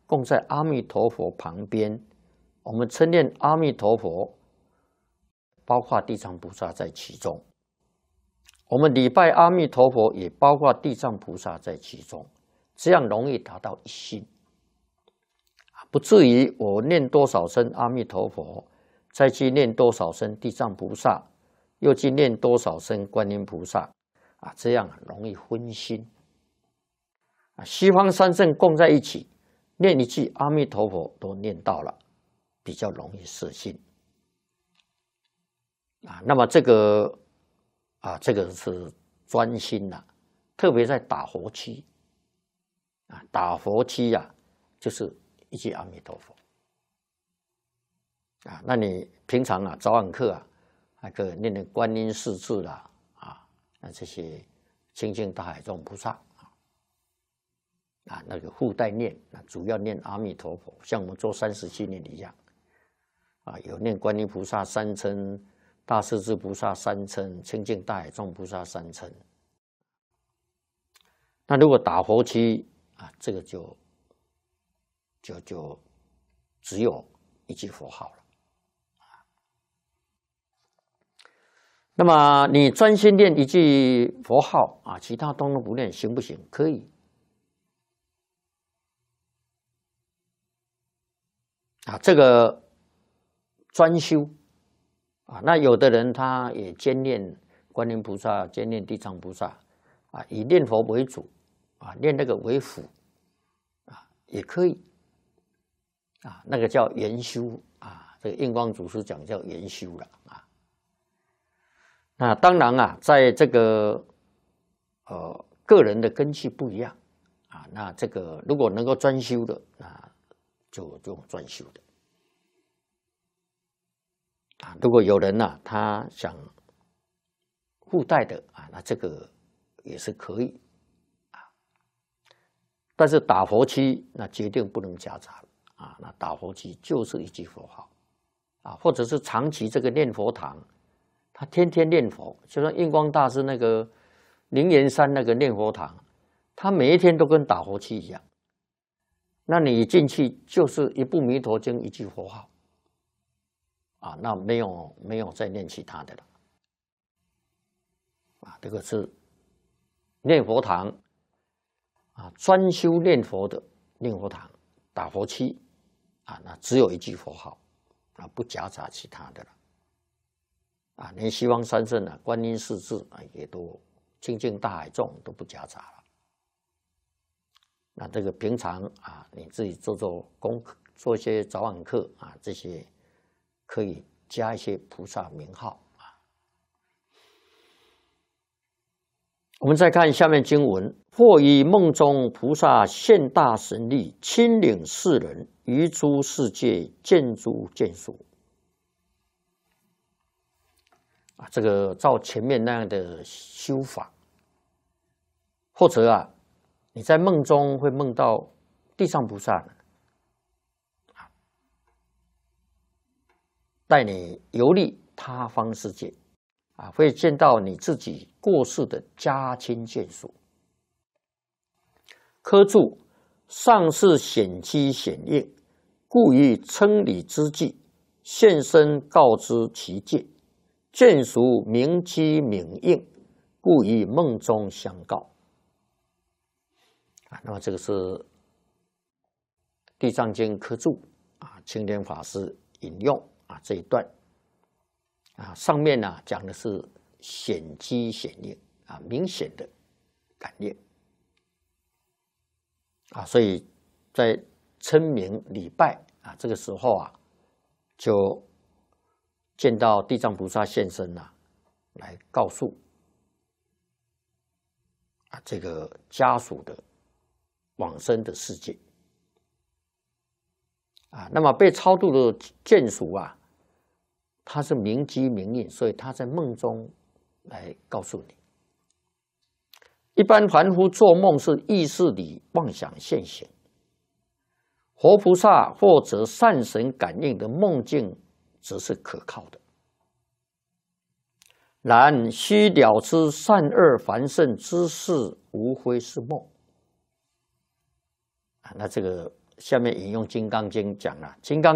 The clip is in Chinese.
供在阿弥陀佛旁边，我们称念阿弥陀佛，包括地藏菩萨在其中。我们礼拜阿弥陀佛，也包括地藏菩萨在其中，这样容易达到一心，不至于我念多少声阿弥陀佛，再去念多少声地藏菩萨，又去念多少声观音菩萨，这样容易分心。西方三圣共在一起，念一句阿弥陀佛都念到了，比较容易摄心。那么这个是专心啦，特别在打佛期打佛期就是一句阿弥陀佛那你平常早晚课还可以念念观音四字啦那这些清净大海众菩萨那个附带念，主要念阿弥陀佛，像我们做37念一样有念观音菩萨3称。大势至菩萨3称，清净大海众菩萨3称。那如果打佛期这个就只有一句佛号了。那么你专心念一句佛号其他通通不念，行不行？可以。这个专修。那有的人他也兼念观音菩萨，兼念地藏菩萨以念佛为主念那个为辅也可以那个叫圆修这个印光祖师讲叫圆修了那当然在这个个人的根器不一样那这个如果能够专修的，那就专修的。如果有人他想附带的那这个也是可以但是打佛期那决定不能夹杂那打佛期就是一句佛号或者是长期这个念佛堂，他天天念佛，就像印光大师那个灵岩山那个念佛堂，他每一天都跟打佛期一样。那你一进去就是一部弥陀经，一句佛号。那没有再念其他的了这个是念佛堂专修念佛的念佛堂打佛期那只有一句佛号不夹杂其他的了连西方三圣观音四字也都清净大海众都不夹杂了。那这个平常你自己做功课，做一些早晚课这些。可以加一些菩萨名号我们再看下面经文：或于梦中菩萨现大神力，亲领世人于诸世界见诸见属。这个照前面那样的修法，或者你在梦中会梦到地藏菩萨。带你游历他方世界会见到你自己过世的家亲眷属。科注：上士显机显应，故于称礼之际，现身告知其戒；眷属明机明应，故于梦中相告。那么这个是《地藏经》科注青莲法师引用。这一段上面讲的是显机显应明显的感应所以在称名礼拜这个时候就见到地藏菩萨现身来告诉这个家属的往生的世界那么被超度的眷属他是明机明应，所以他在梦中来告诉你。一般凡夫做梦是意识里妄想现行，活菩萨或者善神感应的梦境则是可靠的。然须了知善恶凡圣之事，无非是梦。那这个下面引用《金刚经》讲了，《金刚》